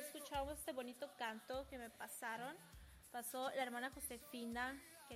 escuchamos este bonito canto que me pasó la hermana Josefina, que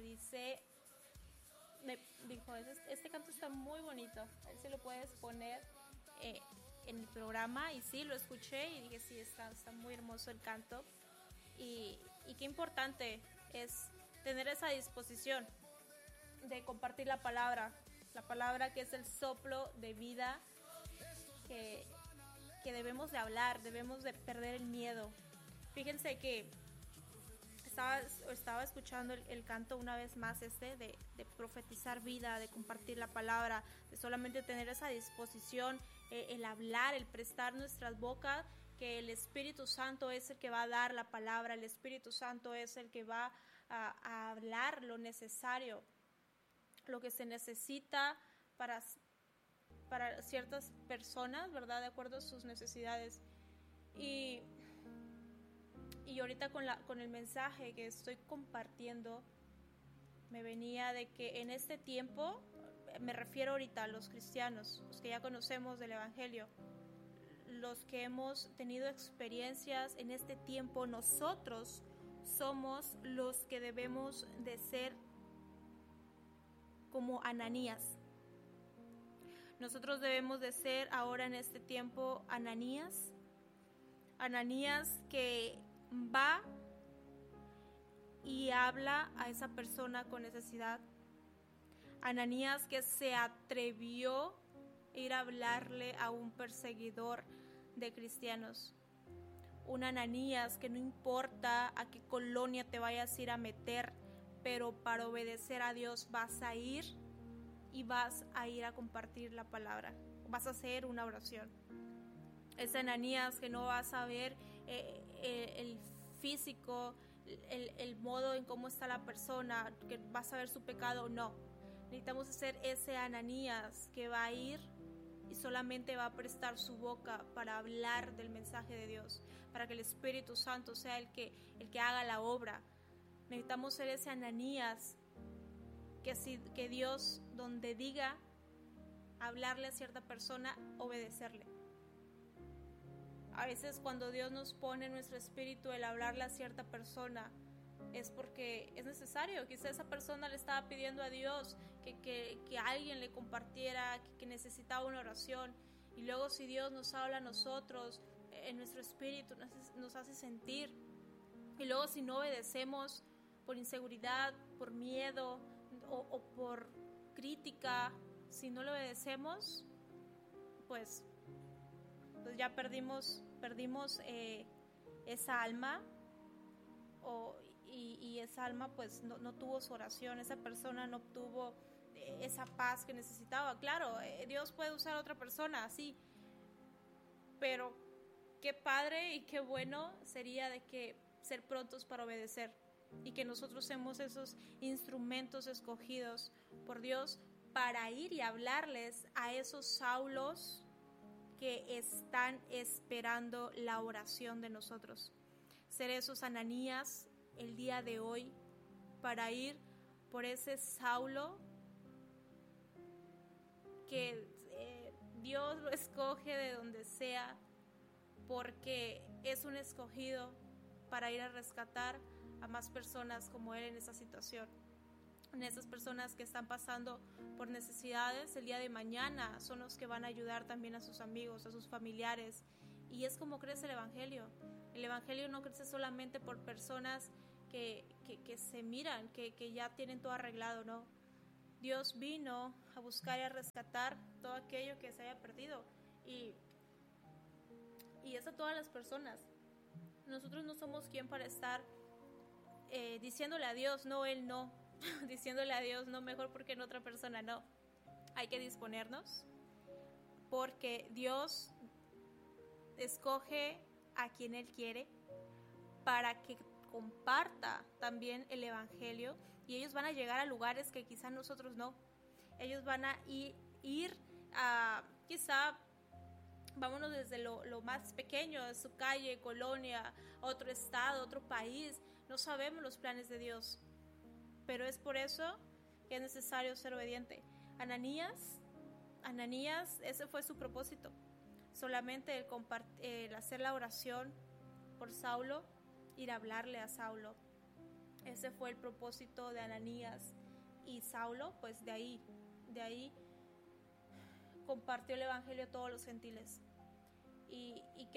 me dijo, este canto está muy bonito, a ver si lo puedes poner eh, en el programa. Y sí, lo escuché y dije, sí, está muy hermoso el canto. Y qué importante es tener esa disposición de compartir la palabra que es el soplo de vida, que, que debemos de hablar, debemos de perder el miedo. Fíjense que estaba escuchando el canto una vez más, de profetizar vida, de compartir la palabra, de solamente tener esa disposición, el hablar, el prestar nuestras bocas, que el Espíritu Santo es el que va a dar la palabra, el Espíritu Santo es el que va a hablar lo necesario, lo que se necesita para ciertas personas, ¿verdad? De acuerdo a sus necesidades. Y ahorita con el mensaje que estoy compartiendo, me venía de que en este tiempo, me refiero ahorita a los cristianos, los que ya conocemos del Evangelio, los que hemos tenido experiencias en este tiempo, nosotros somos los que debemos de ser como Ananías. Nosotros debemos de ser ahora en este tiempo Ananías que va y habla a esa persona con necesidad. Ananías que se atrevió a ir a hablarle a un perseguidor de cristianos. Un Ananías que no importa a qué colonia te vayas a ir a meter, pero para obedecer a Dios vas a ir y vas a ir a compartir la palabra. Vas a hacer una oración. Es Ananías que no vas a ver el físico, el modo en cómo está la persona, que vas a ver su pecado. No, necesitamos ser ese Ananías que va a ir y solamente va a prestar su boca para hablar del mensaje de Dios, para que el Espíritu Santo sea el que haga la obra. Necesitamos ser ese Ananías que Dios, donde diga hablarle a cierta persona, obedecerle. A veces cuando Dios nos pone en nuestro espíritu el hablarle a cierta persona, es porque es necesario. Quizá esa persona le estaba pidiendo a Dios que alguien le compartiera, que necesitaba una oración. Y luego si Dios nos habla a nosotros, en nuestro espíritu nos hace sentir. Y luego si no obedecemos por inseguridad, por miedo o por crítica, si no lo obedecemos, pues ya perdimos esa alma, y esa alma pues no tuvo su oración, esa persona no obtuvo esa paz que necesitaba. Claro, Dios puede usar a otra persona, sí, pero qué padre y qué bueno sería de que ser prontos para obedecer, y que nosotros seamos esos instrumentos escogidos por Dios para ir y hablarles a esos Saulos que están esperando la oración de nosotros. Ser esos Ananías el día de hoy para ir por ese Saulo que Dios lo escoge de donde sea, porque es un escogido para ir a rescatar a más personas como él en esa situación. En esas personas que están pasando por necesidades, el día de mañana son los que van a ayudar también a sus amigos, a sus familiares. Y es como crece el Evangelio. El Evangelio no crece solamente por personas que se miran, que ya tienen todo arreglado, no. Dios vino a buscar y a rescatar todo aquello que se haya perdido. Y es a todas las personas. Nosotros no somos quien para estar diciéndole a Dios, no, Él no. Diciéndole a Dios, no, mejor porque en otra persona no. Hay que disponernos, porque Dios escoge a quien Él quiere para que comparta también el Evangelio, y ellos van a llegar a lugares que quizá nosotros no. Ellos van a ir a, quizá, vámonos desde lo más pequeño, de su calle, colonia, otro estado, otro país. No sabemos los planes de Dios, pero es por eso que es necesario ser obediente. Ananías, ese fue su propósito, solamente el hacer la oración, por Saulo, ir a hablarle a Saulo. Ese fue el propósito de Ananías y Saulo, pues de ahí compartió el evangelio a todos los gentiles. Y qué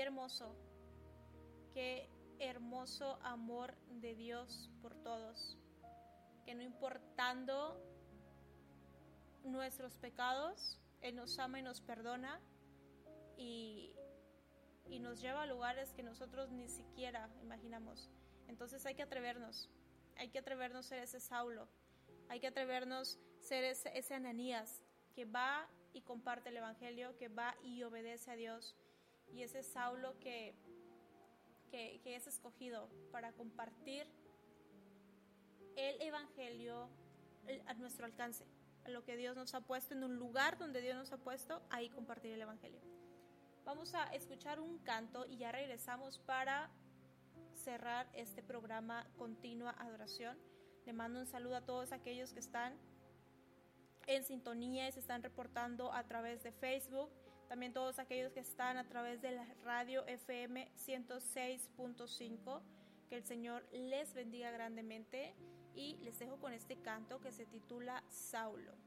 hermoso amor de Dios por todos, que no importando nuestros pecados, Él nos ama y nos perdona y nos lleva a lugares que nosotros ni siquiera imaginamos. Entonces hay que atrevernos a ser ese Saulo, hay que atrevernos a ser ese Ananías que va y comparte el evangelio, que va y obedece a Dios, y ese Saulo que es escogido para compartir el evangelio a nuestro alcance, a lo que Dios nos ha puesto, en un lugar donde Dios nos ha puesto, ahí compartir el evangelio. Vamos a escuchar un canto y ya regresamos para cerrar este programa Continua Adoración. Le mando un saludo a todos aquellos que están en sintonía y se están reportando a través de Facebook, también todos aquellos que están a través de la radio FM 106.5. Que el Señor les bendiga grandemente y les dejo con este canto que se titula Saulo.